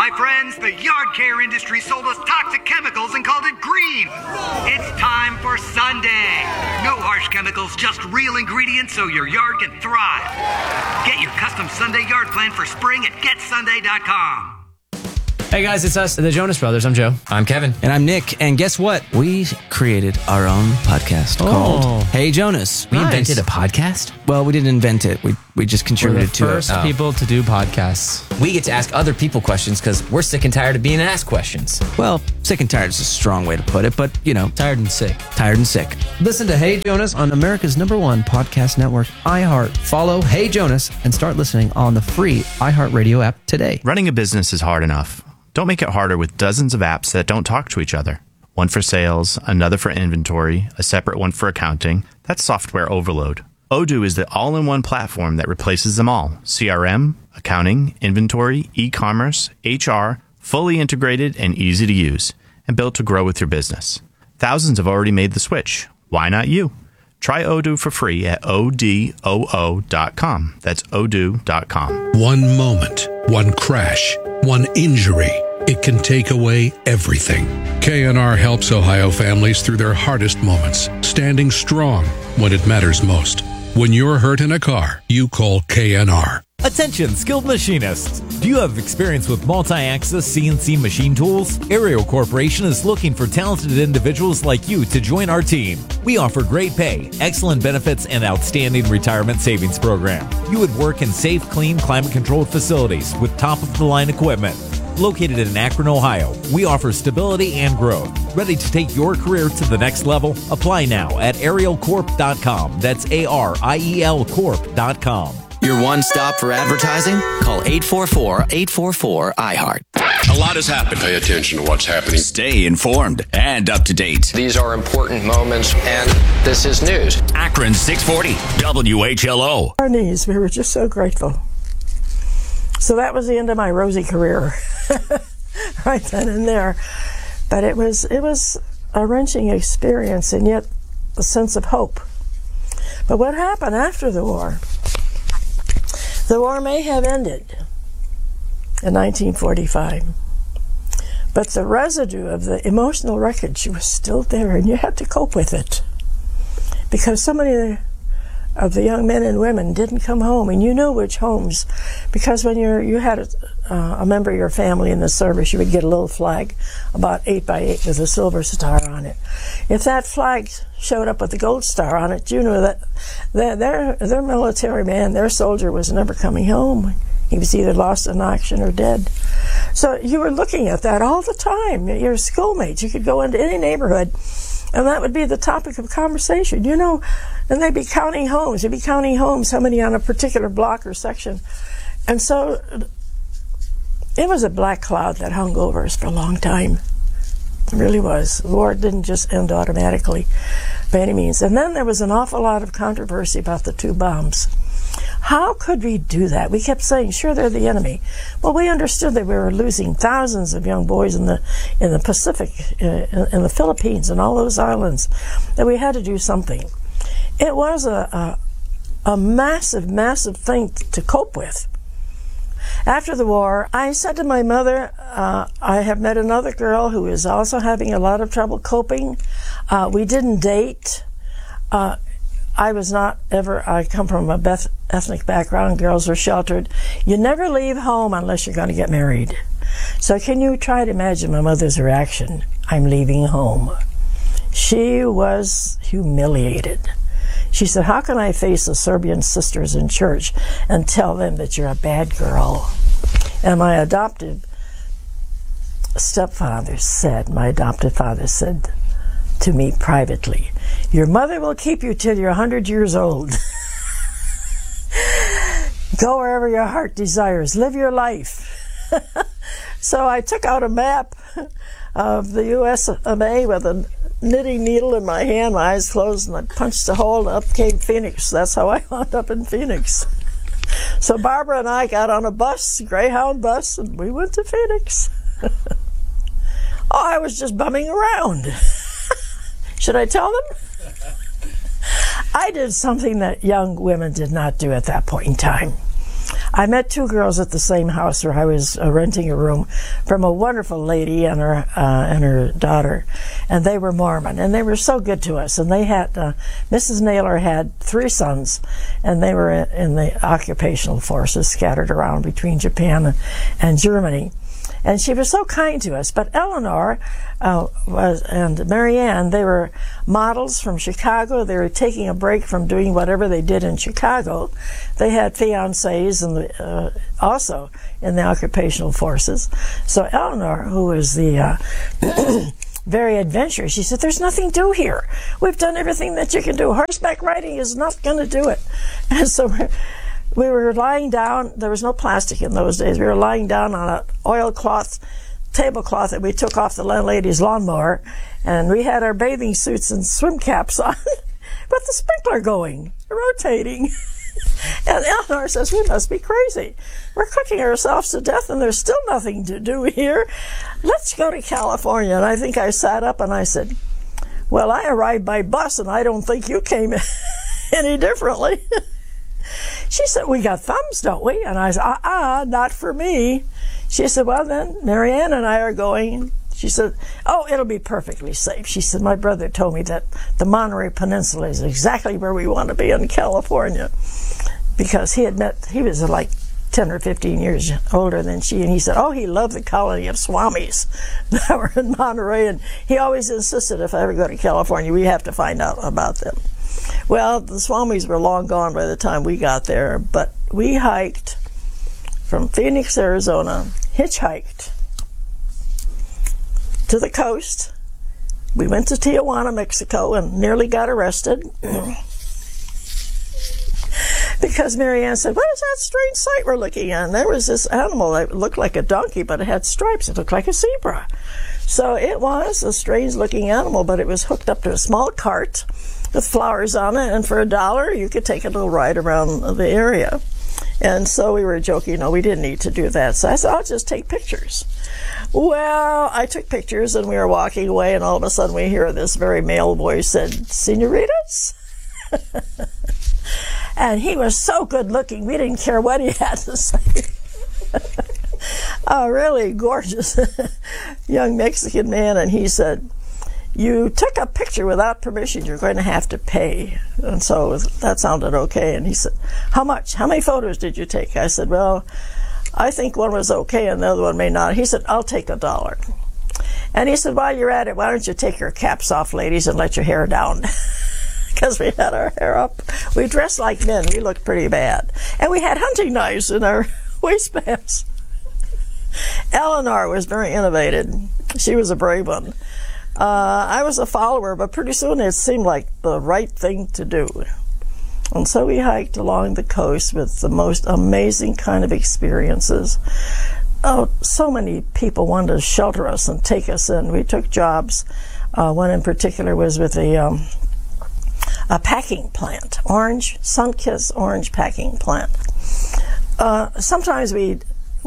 My friends, the yard care industry sold us toxic chemicals and called it green. It's time for Sunday. No harsh chemicals, just real ingredients so your yard can thrive. Get your custom Sunday yard plan for spring at getsunday.com. Hey guys, it's us, the Jonas Brothers. I'm Joe. I'm Kevin. And I'm Nick. And guess what? We created our own podcast called Hey Jonas. We invented a podcast? Well, we didn't invent it. We just contributed to it. We're the first people to do podcasts. We get to ask other people questions because we're sick and tired of being asked questions. Well, sick and tired is a strong way to put it, but, you know. Tired and sick. Tired and sick. Listen to Hey Jonas on America's #1 podcast network, iHeart. Follow Hey Jonas and start listening on the free iHeartRadio app today. Running a business is hard enough. Don't make it harder with dozens of apps that don't talk to each other. One for sales, another for inventory, a separate one for accounting. That's software overload. Odoo is the all-in-one platform that replaces them all. CRM, accounting, inventory, e-commerce, HR, fully integrated and easy to use, and built to grow with your business. Thousands have already made the switch. Why not you? Try Odoo for free at odoo.com. That's odoo.com. One moment, one crash, one injury. It can take away everything. KNR helps Ohio families through their hardest moments, standing strong when it matters most. When you're hurt in a car, you call KNR. Attention, skilled machinists. Do you have experience with multi-axis CNC machine tools? Ariel Corporation is looking for talented individuals like you to join our team. We offer great pay, excellent benefits, and outstanding retirement savings program. You would work in safe, clean, climate-controlled facilities with top-of-the-line equipment. Located in Akron, Ohio, we offer stability and growth. Ready to take your career to the next level? Apply now at arielcorp.com. That's ARIEL Your one stop for advertising? Call 844-844-iHeart. A lot has happened. Pay attention to what's happening. Stay informed and up to date. These are important moments, and this is news. Akron 640 WHLO. Our knees, we were just so grateful. So that was the end of my rosy career, right then and there. But it was a wrenching experience, and yet a sense of hope. But what happened after the war? The war may have ended in 1945, but the residue of the emotional wreckage was still there, and you had to cope with it. Because so many of the young men and women didn't come home, and you know which homes, because when you had a member of your family in the service, you would get a little flag about 8 by 8 with a silver star on it. If that flag showed up with a gold star on it, you knew that their military man, their soldier, was never coming home. He was either lost in action or dead. So you were looking at that all the time. Your schoolmates, you could go into any neighborhood, and that would be the topic of conversation, you know. And they'd be counting homes. They'd be counting homes, how many on a particular block or section. And so it was a black cloud that hung over us for a long time. It really was. The war didn't just end automatically by any means. And then there was an awful lot of controversy about the 2 bombs. How could we do that? We kept saying, sure, they're the enemy. Well, we understood that we were losing thousands of young boys in the Pacific, in the Philippines, and all those islands, that we had to do something. It was a massive, massive thing to cope with. After the war, I said to my mother, I have met another girl who is also having a lot of trouble coping. We didn't date. I come from a ethnic background. Girls are sheltered. You never leave home unless you're going to get married. So can you try to imagine my mother's reaction? I'm leaving home. She was humiliated. She said, how can I face the Serbian sisters in church and tell them that you're a bad girl? And my adopted father said to me privately, your mother will keep you till you're 100 years old. Go wherever your heart desires. Live your life. So I took out a map of the USA with a knitting needle in my hand, my eyes closed, and I punched a hole, and up came Phoenix. That's how I wound up in Phoenix. So Barbara and I got on a bus, Greyhound bus, and we went to Phoenix. I was just bumming around. Should I tell them? I did something that young women did not do at that point in time. I met two girls at the same house where I was renting a room from a wonderful lady and her daughter, and they were Mormon, and they were so good to us. And they had Mrs. Naylor had 3 sons, and they were in the occupational forces scattered around between Japan and Germany. And she was so kind to us. But Eleanor and Marianne, they were models from Chicago. They were taking a break from doing whatever they did in Chicago. They had fiancés and also in the occupational forces. So Eleanor, who was the very adventurous, she said, "There's nothing to do here. We've done everything that you can do. Horseback riding is not going to do it." And so we were lying down. There was no plastic in those days. We were lying down on an oilcloth tablecloth that we took off the landlady's lawnmower, and we had our bathing suits and swim caps on with the sprinkler going, rotating. And Eleanor says, "We must be crazy. We're cooking ourselves to death, and there's still nothing to do here. Let's go to California." And I think I sat up and I said, "Well, I arrived by bus, and I don't think you came any differently." She said, "We got thumbs, don't we?" And I said, not for me. She said, "Well, then, Marianne and I are going." She said, "Oh, it'll be perfectly safe." She said, "My brother told me that the Monterey Peninsula is exactly where we want to be in California." Because he was like 10 or 15 years older than she, and he said, he loved the colony of Swamis that were in Monterey, and he always insisted if I ever go to California, we have to find out about them. Well, the Swamis were long gone by the time we got there, but we hiked from Phoenix, Arizona, hitchhiked to the coast. We went to Tijuana, Mexico, and nearly got arrested because Marianne said, "What is that strange sight we're looking at?" And there was this animal that looked like a donkey, but it had stripes. It looked like a zebra. So it was a strange-looking animal, but it was hooked up to a small cart with flowers on it, and for $1 you could take a little ride around the area. And so we were joking, we didn't need to do that. So I said, "I'll just take pictures." Well, I took pictures, and we were walking away, and all of a sudden we hear this very male voice said, "Senoritas?" And he was so good looking, we didn't care what he had to say. A really gorgeous young Mexican man, and he said, "You took a picture without permission, you're going to have to pay." And so that sounded okay. And he said, "How much? How many photos did you take?" I said, "Well, I think one was okay and the other one may not." He said, "I'll take $1." And he said, "While you're at it, why don't you take your caps off, ladies, and let your hair down?" Because we had our hair up. We dressed like men. We looked pretty bad. And we had hunting knives in our waistbands. Eleanor was very innovative. She was a brave one. I was a follower, but pretty soon it seemed like the right thing to do. And so we hiked along the coast with the most amazing kind of experiences. So many people wanted to shelter us and take us in. We took jobs. One in particular was with a packing plant, Sunkist orange packing plant. Sometimes it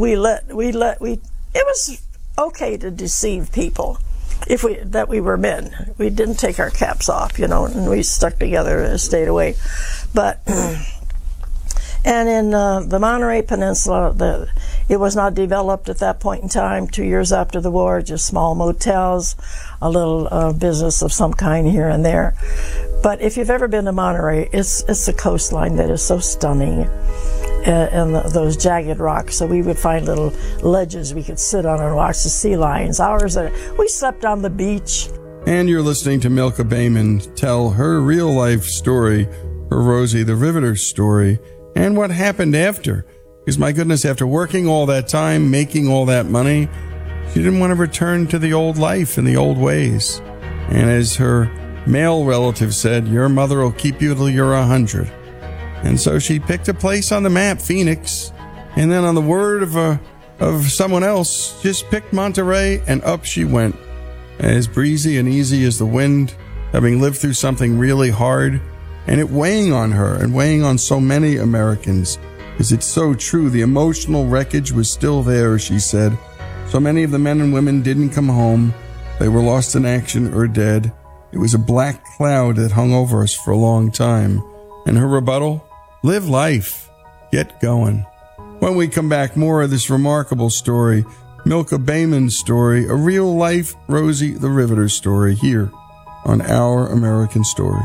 was okay to deceive people that we were men. We didn't take our caps off, and we stuck together and stayed away. But and in the Monterey Peninsula, it was not developed at that point in time. 2 years after the war, just small motels, a little business of some kind here and there. But if you've ever been to Monterey, it's the coastline that is so stunning, and those jagged rocks. So we would find little ledges we could sit on and watch the sea lions. We slept on the beach. And you're listening to Milka Bayman tell her real-life story, her Rosie the Riveter story, and what happened after. Because, my goodness, after working all that time, making all that money, she didn't want to return to the old life and the old ways. And as her male relative said, "Your mother will keep you till you're 100. And so she picked a place on the map, Phoenix, and then on the word of someone else, just picked Monterey, and up she went. As breezy and easy as the wind, having lived through something really hard, and it weighing on her and weighing on so many Americans, because it's so true. The emotional wreckage was still there, she said. So many of the men and women didn't come home. They were lost in action or dead. It was a black cloud that hung over us for a long time. And her rebuttal? Live life. Get going. When we come back, more of this remarkable story, Milka Bayman's story, a real-life Rosie the Riveter story, here on Our American Stories.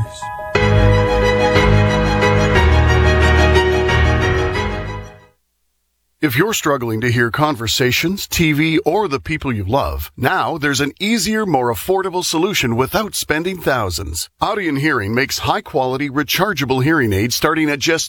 If you're struggling to hear conversations, TV, or the people you love, now there's an easier, more affordable solution without spending thousands. Audion Hearing makes high-quality, rechargeable hearing aids starting at just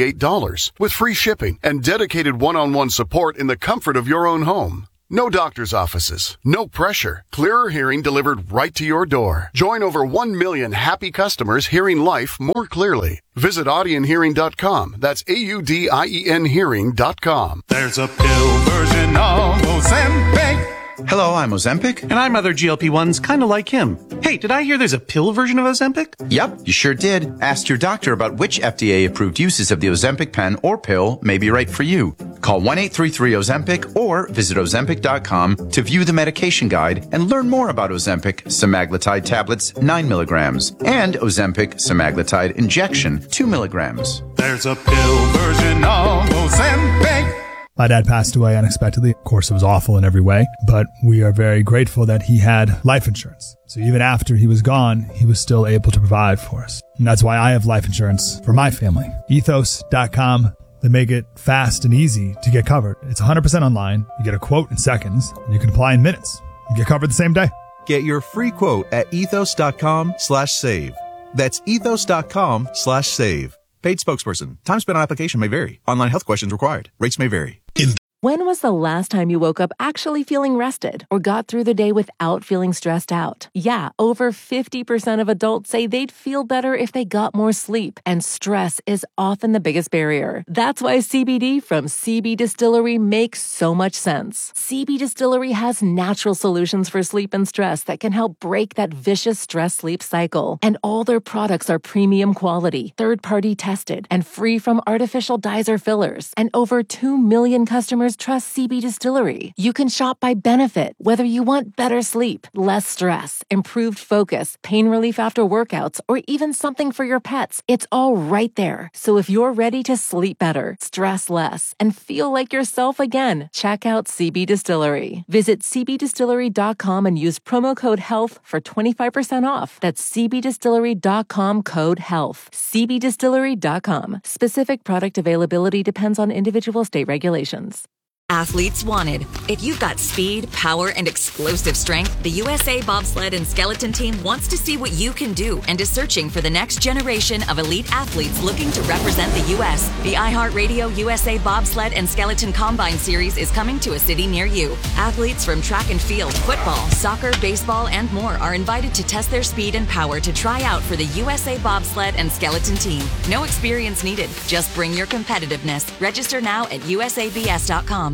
$98 with free shipping and dedicated one-on-one support in the comfort of your own home. No doctor's offices, no pressure, clearer hearing delivered right to your door. Join over 1 million happy customers hearing life more clearly. Visit audionhearing.com. That's AUDIEN hearing.com. There's a pill version of Ozempic. Hello, I'm Ozempic. And I'm other GLP-1s kind of like him. Hey, did I hear there's a pill version of Ozempic? Yep, you sure did. Ask your doctor about which FDA-approved uses of the Ozempic pen or pill may be right for you. Call 1-833-OZEMPIC or visit Ozempic.com to view the medication guide and learn more about Ozempic semaglutide tablets 9 milligrams and Ozempic semaglutide injection 2 milligrams. There's a pill version of Ozempic. My dad passed away unexpectedly. Of course, it was awful in every way, but we are very grateful that he had life insurance. So even after he was gone, he was still able to provide for us. And that's why I have life insurance for my family. Ethos.com. They make it fast and easy to get covered. It's 100% online. You get a quote in seconds, and you can apply in minutes. You get covered the same day. Get your free quote at ethos.com/save. That's ethos.com/save. Paid spokesperson. Time spent on application may vary. Online health questions required. Rates may vary. When was the last time you woke up actually feeling rested or got through the day without feeling stressed out? Yeah, over 50% of adults say they'd feel better if they got more sleep, and stress is often the biggest barrier. That's why CBD from CB Distillery makes so much sense. CB Distillery has natural solutions for sleep and stress that can help break that vicious stress-sleep cycle. And all their products are premium quality, third-party tested, and free from artificial dyes or fillers. And over 2 million customers trust CB Distillery. You can shop by benefit, whether you want better sleep, less stress, improved focus, pain relief after workouts, or even something for your pets. It's all right there. So if you're ready to sleep better, stress less, and feel like yourself again, check out CB Distillery. Visit cbdistillery.com and use promo code HEALTH for 25% off. That's cbdistillery.com code HEALTH. cbdistillery.com. Specific product availability depends on individual state regulations. Athletes wanted. If you've got speed, power, and explosive strength, the USA Bobsled and Skeleton Team wants to see what you can do and is searching for the next generation of elite athletes looking to represent the U.S. The iHeartRadio USA Bobsled and Skeleton Combine Series is coming to a city near you. Athletes from track and field, football, soccer, baseball, and more are invited to test their speed and power to try out for the USA Bobsled and Skeleton Team. No experience needed. Just bring your competitiveness. Register now at usabs.com.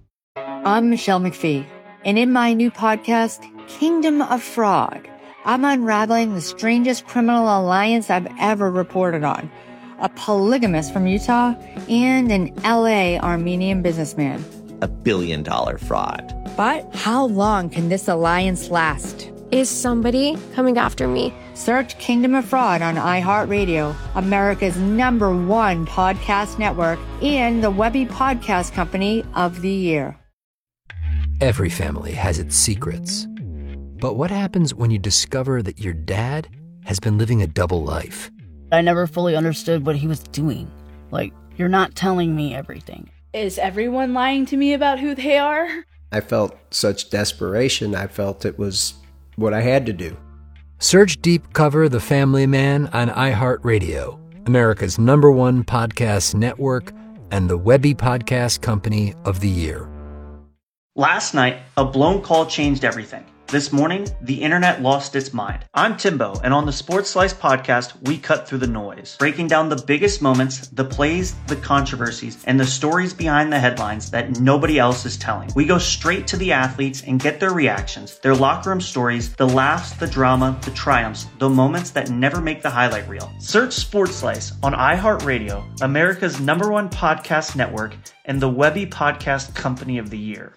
I'm Michelle McPhee, and in my new podcast, Kingdom of Fraud, I'm unraveling the strangest criminal alliance I've ever reported on. A polygamist from Utah and an LA Armenian businessman. $1 billion fraud. But how long can this alliance last? Is somebody coming after me? Search Kingdom of Fraud on iHeartRadio, America's #1 podcast network, and the Webby Podcast Company of the Year. Every family has its secrets. But what happens when you discover that your dad has been living a double life? I never fully understood what he was doing. Like, you're not telling me everything. Is everyone lying to me about who they are? I felt such desperation. I felt it was what I had to do. Search Deep Cover The Family Man on iHeartRadio, America's #1 podcast network, and the Webby Podcast Company of the Year. Last night, a blown call changed everything. This morning, the internet lost its mind. I'm Timbo, and on the Sports Slice podcast, we cut through the noise, breaking down the biggest moments, the plays, the controversies, and the stories behind the headlines that nobody else is telling. We go straight to the athletes and get their reactions, their locker room stories, the laughs, the drama, the triumphs, the moments that never make the highlight reel. Search Sports Slice on iHeartRadio, America's #1 podcast network, and the Webby Podcast Company of the Year.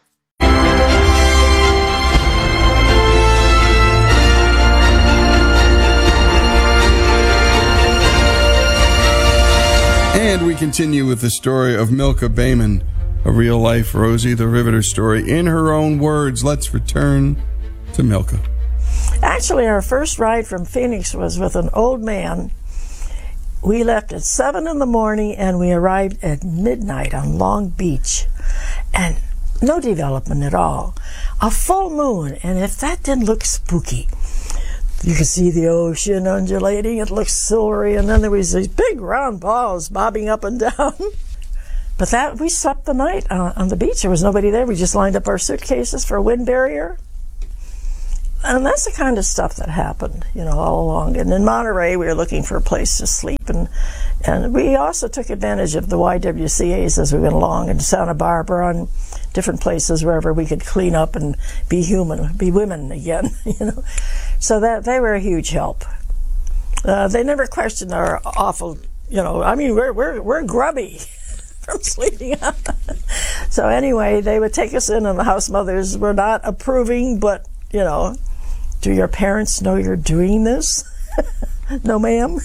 And we continue with the story of Milka Bayman, a real-life Rosie the Riveter story in her own words. Let's return to Milka. Actually, our first ride from Phoenix was with an old man. We left at 7 in the morning, and we arrived at midnight on Long Beach. And no development at all. A full moon, and if that didn't look spooky, you could see the ocean undulating. It looked silvery, and then there was these big round balls bobbing up and down. But we slept the night on the beach. There was nobody there. We just lined up our suitcases for a wind barrier. And that's the kind of stuff that happened, all along. And in Monterey, we were looking for a place to sleep. And we also took advantage of the YWCAs as we went along in Santa Barbara and different places wherever we could clean up and be human, be women again, So that they were a huge help. They never questioned our awful, we're grubby from sleeping out. So anyway, they would take us in, and the house mothers were not approving, but, do your parents know you're doing this? No, ma'am.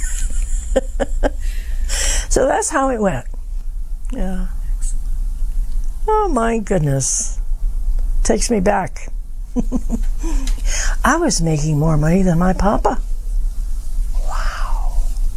So that's how it went. Yeah. Oh, my goodness. Takes me back. I was making more money than my papa. Wow.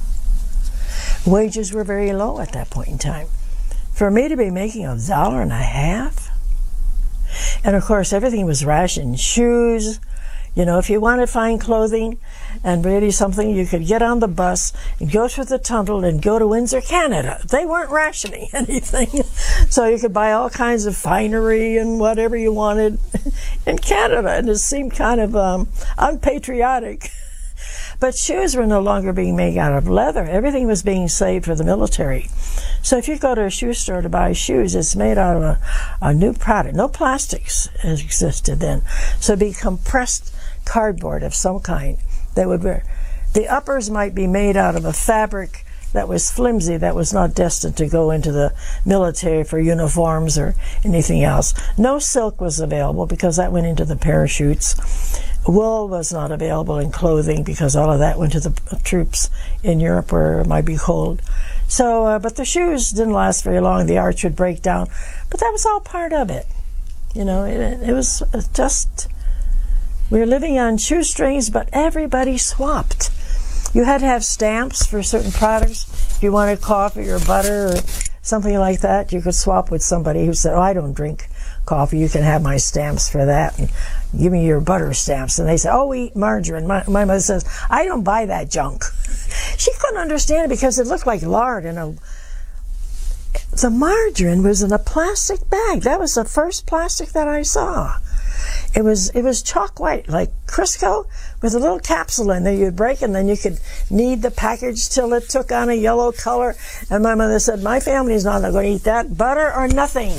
Wages were very low at that point in time. For me to be making $1.50, and of course everything was rationed. Shoes, if you wanted fine clothing and really something, you could get on the bus and go through the tunnel and go to Windsor, Canada. They weren't rationing anything. So you could buy all kinds of finery and whatever you wanted in Canada. And it seemed kind of unpatriotic. But shoes were no longer being made out of leather. Everything was being saved for the military. So if you go to a shoe store to buy shoes, it's made out of a new product. No plastics existed then. So it'd be compressed cardboard of some kind that would wear. The uppers might be made out of a fabric that was flimsy, that was not destined to go into the military for uniforms or anything else. No silk was available because that went into the parachutes. Wool was not available in clothing because all of that went to the troops in Europe where it might be cold. So, but the shoes didn't last very long. The arch would break down. But that was all part of it. It was just, we were living on shoestrings, but everybody swapped. You had to have stamps for certain products. If you wanted coffee or butter or something like that, you could swap with somebody who said, I don't drink coffee. You can have my stamps for that. And give me your butter stamps. And they said, we eat margarine. My mother says, I don't buy that junk. She couldn't understand it because it looked like lard. The margarine was in a plastic bag. That was the first plastic that I saw. It was chalk white, like Crisco, with a little capsule in there you'd break, and then you could knead the package till it took on a yellow color. And my mother said, my family's not going to eat that. Butter or nothing.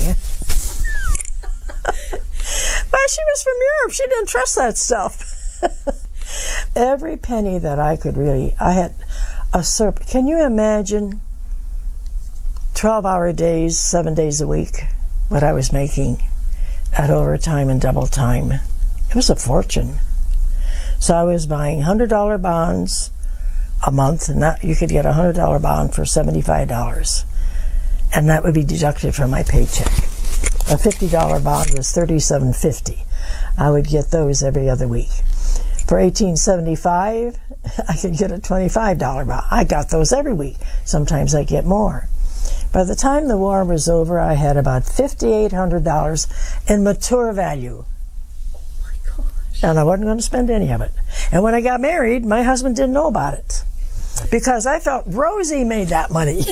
But she was from Europe. She didn't trust that stuff. Every penny that I could I had a surplus. Can you imagine 12-hour days, 7 days a week, what I was making at overtime and double time? It was a fortune. So I was buying $100 bonds a month, and that you could get a $100 bond for $75, and that would be deducted from my paycheck. A $50 bond was $37.50. I would get those every other week. For $18.75, I could get a $25 bond. I got those every week. Sometimes I get more. By the time the war was over, I had about $5,800 in mature value. Oh my gosh. And I wasn't going to spend any of it. And when I got married, my husband didn't know about it because I felt Rosie made that money.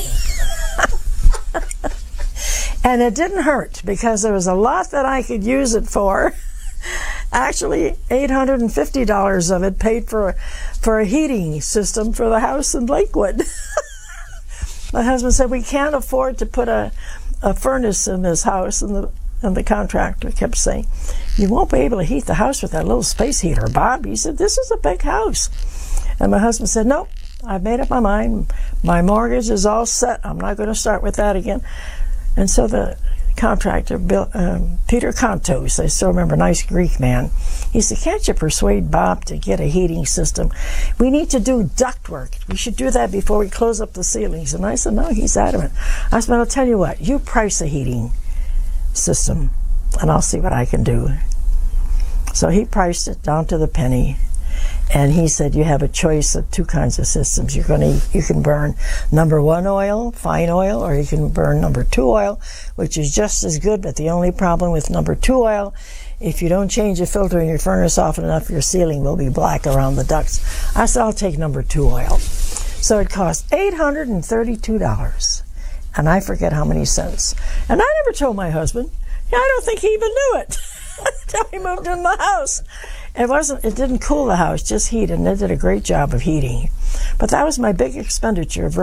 And it didn't hurt because there was a lot that I could use it for. Actually, $850 of it paid for a heating system for the house in Lakewood. My husband said, we can't afford to put a furnace in this house, and the contractor kept saying, you won't be able to heat the house with that little space heater, Bob. He said, this is a big house. And my husband said, nope, I've made up my mind. My mortgage is all set. I'm not going to start with that again. And so the contractor, Peter Contos, I still remember, nice Greek man, he said, can't you persuade Bob to get a heating system? We need to do duct work. We should do that before we close up the ceilings. And I said, no, he's adamant. I said, I'll tell you what, you price the heating, system, and I'll see what I can do. So he priced it down to the penny, and he said, you have a choice of two kinds of systems. You can burn number 1 oil, fine oil, or you can burn number 2 oil, which is just as good, but the only problem with number 2 oil, if you don't change the filter in your furnace often enough, your ceiling will be black around the ducts. I said, I'll take number 2 oil. So it cost $832, and I forget how many cents. And I never told my husband. I don't think he even knew it until he moved in my house. It didn't cool the house, just heat, and it did a great job of heating. But that was my big expenditure of